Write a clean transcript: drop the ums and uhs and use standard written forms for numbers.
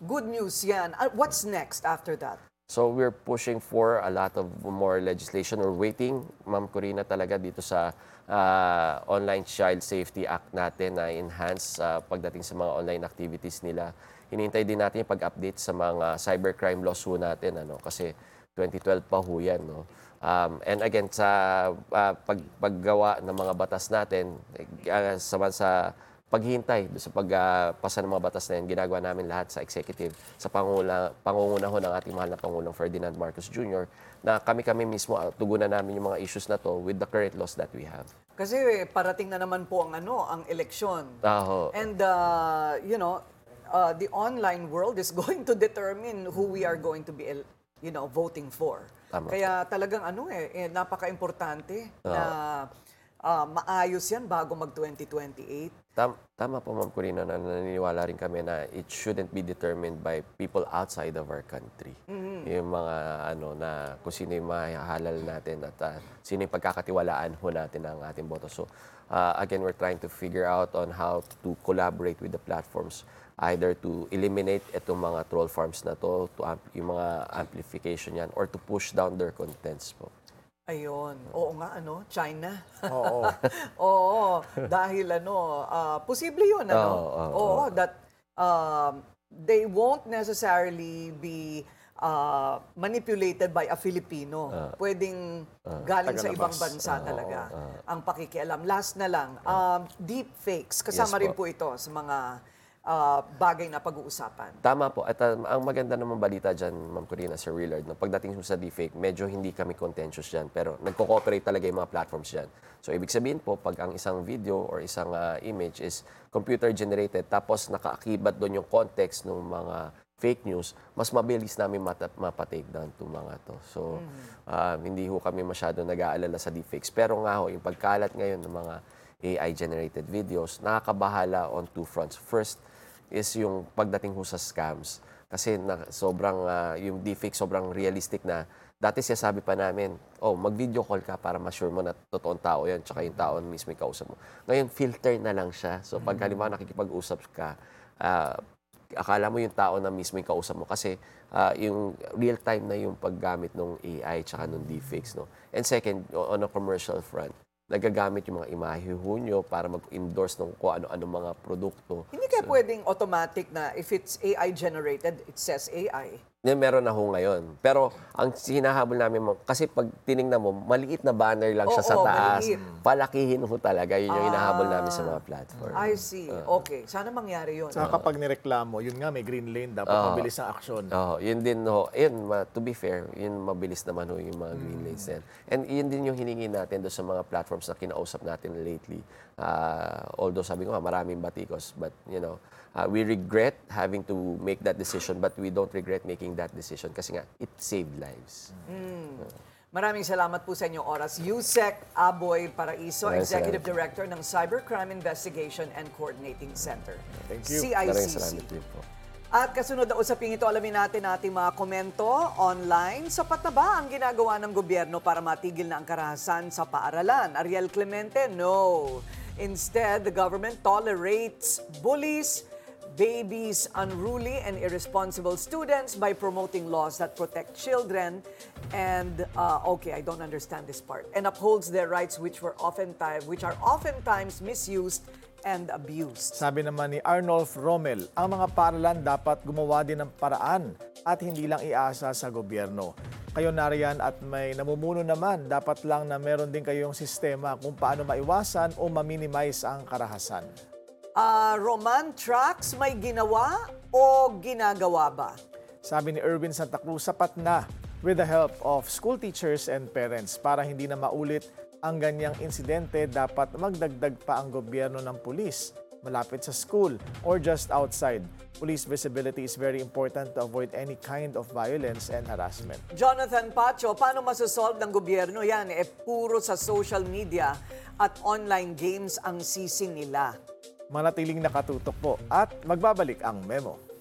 good news yan. What's next after that? So we're pushing for a lot of more legislation. We're waiting, Ma'am Corina, talaga dito sa Online Child Safety Act natin na enhance pagdating sa mga online activities nila. Hinihintay din natin yung pag-update sa mga cybercrime laws ho natin, kasi 2012 pa ho yan. No? And again, sa paggawa ng mga batas natin, sa paghihintay sa pagpasa ng mga batas na yan, ginagawa namin lahat sa executive, sa pangunguna ho ng ating mahal na Pangulong Ferdinand Marcos Jr. na kami mismo tugunan namin yung mga issues na to with the current laws that we have. Kasi parating na naman po ang eleksyon. And the online world is going to determine who we are going to be voting for. Tama. Kaya talagang napaka-importante na maayos yan bago mag-2028. Tama po, Ma'am Corina, na naniniwala rin kami na it shouldn't be determined by people outside of our country. Yung mga na kung sino yung mahalal natin at sino yung pagkakatiwalaan ho natin ng ating boto. So again, we're trying to figure out on how to collaborate with the platforms, either to eliminate itong mga troll farms na to yung mga amplification yan, or to push down their contents po. Ayun. Oo nga, China. Oo. Oo. Dahil posible yun, Oo, that they won't necessarily be manipulated by a Filipino. Pwedeng galing sa ibang bansa talaga ang pakikialam. Last na lang, deep fakes. Kasama rin po ito sa mga bagay na pag-uusapan. Tama po. At ang maganda naman balita dyan, Ma'am Corina, Sir Willard, pagdating sa deepfake, medyo hindi kami contentious dyan, pero nagko-cooperate talaga yung mga platforms dyan. So, ibig sabihin po, pag ang isang video or isang image is computer-generated, tapos nakaakibat doon yung context ng mga fake news, mas mabilis namin mapatake down itong mga to. So, hindi ho kami masyado nag-aalala sa deepfakes. Pero nga ho, yung pagkalat ngayon ng mga AI-generated videos, nakakabahala on two fronts. First, is yung pagdating ho sa scams. Kasi yung deepfake sobrang realistic na. Dati siya sabi pa namin, mag-video call ka para ma-sure mo na totoong tao yan, tsaka yung tao mismo yung kausap mo. Ngayon, filter na lang siya. So pag halimbawa nakikipag-usap ka, akala mo yung tao na mismo yung kausap mo kasi yung real-time na yung paggamit ng AI tsaka ng deepfakes. No? And second, on a commercial front, nagagamit yung mga imahe nyo para mag-endorse ng kung ano-ano mga produkto. Hindi kaya pwedeng automatic na if it's AI generated, it says AI. Meron na ho ngayon. Pero ang hinahabol namin, kasi pag tinignan mo, maliit na banner lang siya sa taas. Maliit. Palakihin ho talaga. Yun yung hinahabol namin sa mga platform. I see. Okay. Sana mangyari yun. Saka kapag nireklamo, yun nga may green lane, dapat mabilis ang aksyon. Yun din ho. To be fair, yun mabilis naman ho yung mga green lanes yan. And yun din yung hiningi natin doon sa mga platforms na kinausap natin lately. Although sabi ko nga, maraming batikos. But, we regret having to make that decision, but we don't regret making that decision kasi nga, it saved lives. Maraming salamat po sa inyong oras. Yusek Aboy Paraiso, Executive Director ng Cybercrime Investigation and Coordinating Center. Thank you. Maraming CICC. salamat din po. At kasunod na usaping ito, alamin natin ating mga komento online. Sapat na ba ang ginagawa ng gobyerno para matigil na ang karahasan sa paaralan? Ariel Clemente, no. Instead, the government tolerates bullies, babies, unruly and irresponsible students by promoting laws that protect children and, I don't understand this part, and upholds their rights which are oftentimes misused and abused. Sabi naman ni Arnolf Rommel, ang mga paaralan dapat gumawa din ng paraan at hindi lang iasa sa gobyerno. Kayo nariyan at may namumuno naman, dapat lang na meron din kayong sistema kung paano maiwasan o ma-minimize ang karahasan. Roman Trax, may ginawa o ginagawa ba? Sabi ni Erwin Santa Cruz, sapat na with the help of school teachers and parents para hindi na maulit ang ganyang insidente. Dapat magdagdag pa ang gobyerno ng pulis malapit sa school or just outside. Police visibility is very important to avoid any kind of violence and harassment. Jonathan Pacho, paano masasolve ng gobyerno yan? Puro sa social media at online games ang sisi nila. Manatiling nakatutok po at magbabalik ang memo.